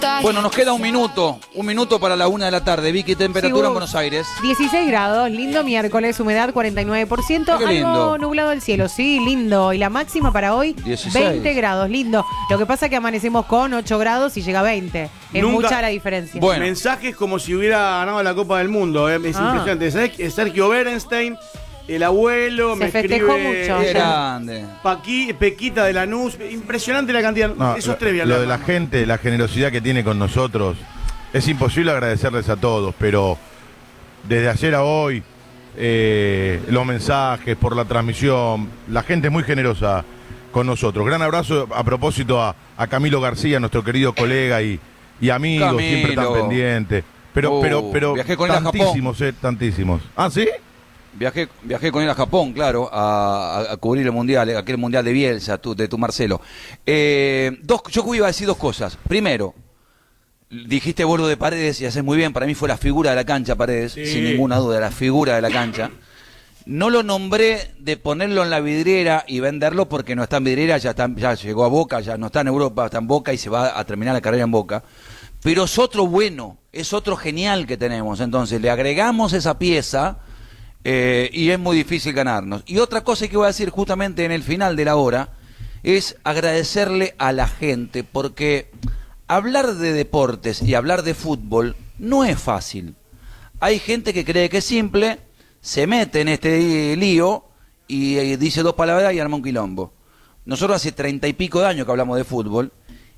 Bueno, nos queda un minuto para la 1 de la tarde. Vicky, temperatura en Buenos Aires. 16 grados, lindo miércoles, humedad 49%, Qué lindo. algo nublado el cielo, sí, lindo. Y la máxima para hoy, 16. 20 grados, lindo. Lo que pasa es que amanecemos con 8 grados y llega a 20. Es mucha la diferencia. Bueno. Mensajes como si hubiera ganado la Copa del Mundo. Es impresionante. Sergio Berenstein, el abuelo, Se me festejó escribe mucho. Qué grande. Pequita de Lanús. Impresionante la cantidad. No, Eso es trivia. lo de la gente, la generosidad que tiene con nosotros, es imposible agradecerles a todos, pero desde ayer a hoy, los mensajes por la transmisión, la gente es muy generosa con nosotros. Gran abrazo a propósito a Camilo García, nuestro querido colega y amigo, Camilo. siempre tan pendiente. Pero viajé con él a Japón. tantísimos. ¿Ah, sí? Viajé con él a Japón, claro, a cubrir el mundial, aquel mundial de Bielsa, de tu Marcelo. Yo iba a decir dos cosas. Primero, dijiste vos lo de Paredes y haces muy bien. Para mí fue la figura de la cancha, Paredes, Sí. sin ninguna duda, la figura de la cancha. No lo nombré de ponerlo en la vidriera y venderlo porque no está en vidriera, ya llegó a Boca, ya no está en Europa, está en Boca y se va a terminar la carrera en Boca. Pero es otro bueno, es otro genial que tenemos. Entonces le agregamos esa pieza. Y es muy difícil ganarnos. Y otra cosa que voy a decir justamente en el final de la hora es agradecerle a la gente, porque hablar de deportes y hablar de fútbol no es fácil. Hay gente que cree que es simple, se mete en este lío y dice dos palabras y arma un quilombo. Nosotros hace 30 y pico de años que hablamos de fútbol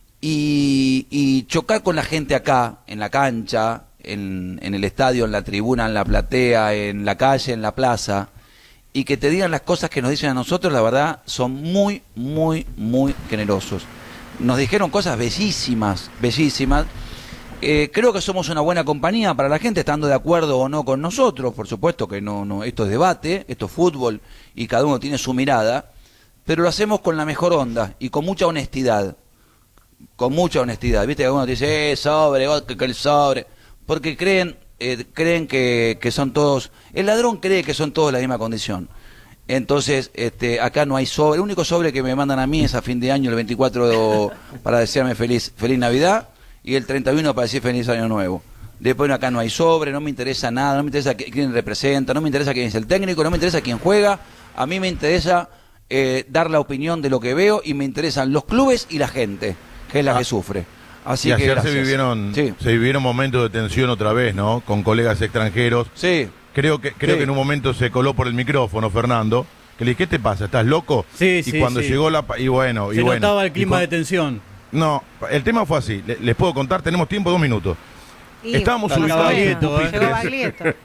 y chocar con la gente acá, en la cancha, en el estadio, en la tribuna, en la platea, en la calle, en la plaza, y que te digan las cosas que nos dicen a nosotros, la verdad, son muy, muy, muy generosos. Nos dijeron cosas bellísimas, bellísimas. Creo que somos una buena compañía para la gente, estando de acuerdo o no con nosotros. Por supuesto que no, esto es debate, esto es fútbol, y cada uno tiene su mirada, pero lo hacemos con la mejor onda y con mucha honestidad. Con mucha honestidad. Viste que uno te dice, sobre, que el sobre... Porque creen que son todos, el ladrón cree que son todos la misma condición. Entonces, acá no hay sobre. El único sobre que me mandan a mí es a fin de año, el 24 para desearme feliz Navidad, y el 31 para decir feliz año nuevo. Después acá no hay sobre, no me interesa nada, no me interesa quién representa, no me interesa quién es el técnico, no me interesa quién juega. A mí me interesa dar la opinión de lo que veo, y me interesan los clubes y la gente, que es la que sufre. Así y que ayer gracias. se vivieron momentos de tensión otra vez, ¿no? Con colegas extranjeros. Sí. Creo que en un momento se coló por el micrófono Fernando, que le dije, ¿qué te pasa? ¿Estás loco? Sí, y cuando llegó la... Y bueno, se notaba el clima de tensión. No, el tema fue así. Les puedo contar, tenemos tiempo, 2 minutos. Estábamos ubicados en pupitres.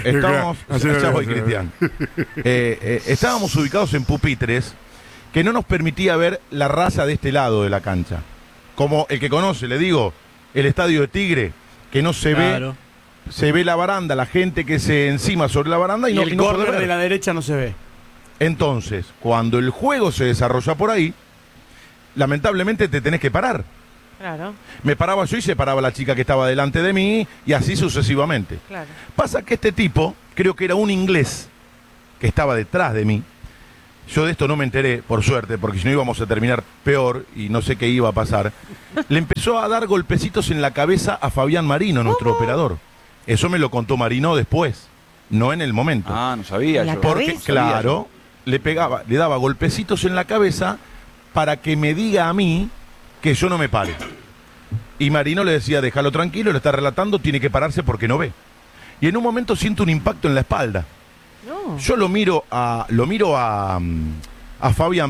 Ya voy, Cristian. Estábamos ubicados en pupitres que no nos permitía ver la raza de este lado de la cancha. Como el que conoce, le digo, el estadio de Tigre, que no se ve, se ve la baranda, la gente que se encima sobre la baranda y no, el no córner puede ver. de la derecha no se ve. Entonces, cuando el juego se desarrolla por ahí, lamentablemente te tenés que parar. Claro. Me paraba yo y se paraba la chica que estaba delante de mí, y así sucesivamente. Claro. Pasa que este tipo, creo que era un inglés que estaba detrás de mí. Yo de esto no me enteré, por suerte, porque si no íbamos a terminar peor y no sé qué iba a pasar. Le empezó a dar golpecitos en la cabeza a Fabián Marino, nuestro operador. Eso me lo contó Marino después, no en el momento. Ah, no sabía yo. Porque, claro, le daba golpecitos en la cabeza para que me diga a mí que yo no me pare. Y Marino le decía, déjalo tranquilo, lo está relatando, tiene que pararse porque no ve. Y en un momento siento un impacto en la espalda. No. Yo lo miro a Fabián